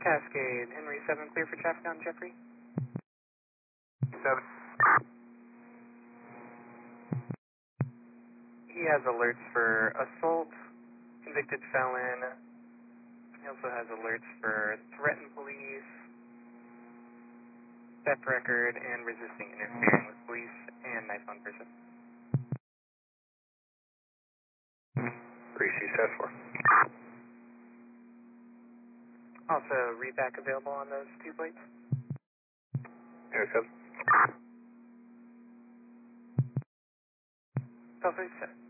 Cascade, Henry 7, clear for traffic on Jeffrey. 7. He has alerts for assault, convicted felon. He also has alerts for threatened police, theft record, and resisting interfering with police, and knife on person. 3C set 4. Also, readback available on those 2 plates. Henry 7. Tell 3 set.